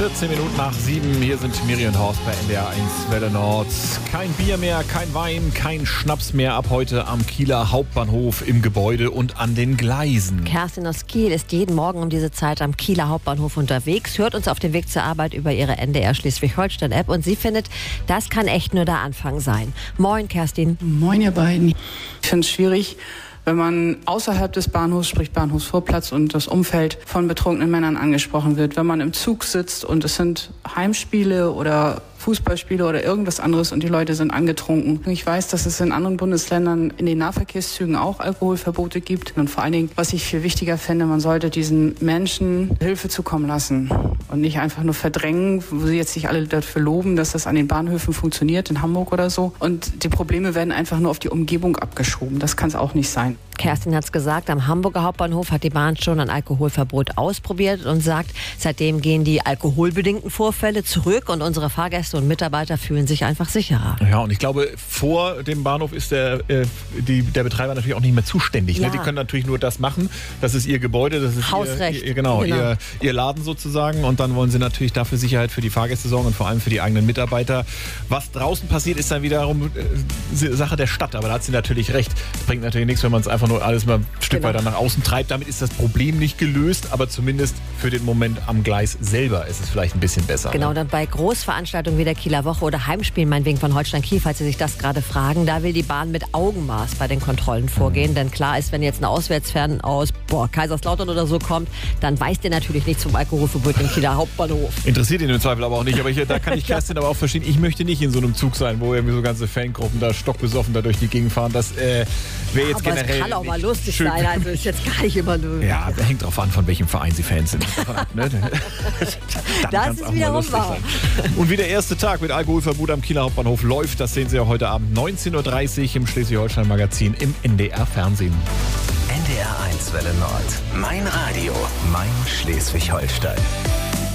14 Minuten nach 7. Hier sind Miri und Horst bei NDR 1 Welle Nord. Kein Bier mehr, kein Wein, kein Schnaps mehr ab heute am Kieler Hauptbahnhof im Gebäude und an den Gleisen. Kerstin aus Kiel ist jeden Morgen um diese Zeit am Kieler Hauptbahnhof unterwegs, hört uns auf dem Weg zur Arbeit über ihre NDR Schleswig-Holstein-App und sie findet, das kann echt nur der Anfang sein. Moin, Kerstin. Moin, ihr beiden. Ich finde es schwierig, wenn man außerhalb des Bahnhofs, sprich Bahnhofsvorplatz und das Umfeld von betrunkenen Männern angesprochen wird. Wenn man im Zug sitzt und es sind Heimspiele oder Fußballspiele oder irgendwas anderes und die Leute sind angetrunken. Ich weiß, dass es in anderen Bundesländern in den Nahverkehrszügen auch Alkoholverbote gibt. Und vor allen Dingen, was ich viel wichtiger finde, man sollte diesen Menschen Hilfe zukommen lassen und nicht einfach nur verdrängen, wo sie jetzt sich alle dafür loben, dass das an den Bahnhöfen funktioniert, in Hamburg oder so. Und die Probleme werden einfach nur auf die Umgebung abgeschoben. Das kann es auch nicht sein. Kerstin hat es gesagt, am Hamburger Hauptbahnhof hat die Bahn schon ein Alkoholverbot ausprobiert und sagt, seitdem gehen die alkoholbedingten Vorfälle zurück und unsere Fahrgäste und Mitarbeiter fühlen sich einfach sicherer. Ja, und ich glaube, vor dem Bahnhof ist der Betreiber natürlich auch nicht mehr zuständig. Ja. Ne? Die können natürlich nur das machen. Das ist ihr Gebäude, das ist Hausrecht. Ihr Laden sozusagen. Und dann wollen sie natürlich dafür Sicherheit für die Fahrgäste sorgen und vor allem für die eigenen Mitarbeiter. Was draußen passiert, ist dann wiederum Sache der Stadt. Aber da hat sie natürlich recht. Das bringt natürlich nichts, wenn man es einfach nur alles mal ein Stück weiter nach außen treibt. Damit ist das Problem nicht gelöst, aber zumindest für den Moment am Gleis selber ist es vielleicht ein bisschen besser. Genau, ne? dann bei Großveranstaltungen wie der Kieler Woche oder Heimspielen, meinetwegen von Holstein Kiel, falls Sie sich das gerade fragen, da will die Bahn mit Augenmaß bei den Kontrollen vorgehen. Denn klar ist, wenn jetzt ein Auswärtsfan aus Kaiserslautern oder so kommt, dann weiß der natürlich nichts vom Alkoholverbot im Kieler Hauptbahnhof. Interessiert ihn im Zweifel aber auch nicht. Aber da kann ich Kerstin aber auch verstehen, ich möchte nicht in so einem Zug sein, wo irgendwie so ganze Fangruppen da stockbesoffen da durch die Gegend fahren. Das wäre jetzt Aber generell. es kann auch mal nicht lustig schön. sein, also ist jetzt gar nicht immer nur. Ja, hängt drauf an, von welchem Verein Sie Fans sind. Davon ab, ne? Das ist wiederum wahr. Und wie der erste Tag mit Alkoholverbot am Kieler Hauptbahnhof läuft, das sehen Sie ja heute Abend 19.30 Uhr im Schleswig-Holstein-Magazin im NDR-Fernsehen. NDR 1 Welle Nord. Mein Radio, mein Schleswig-Holstein.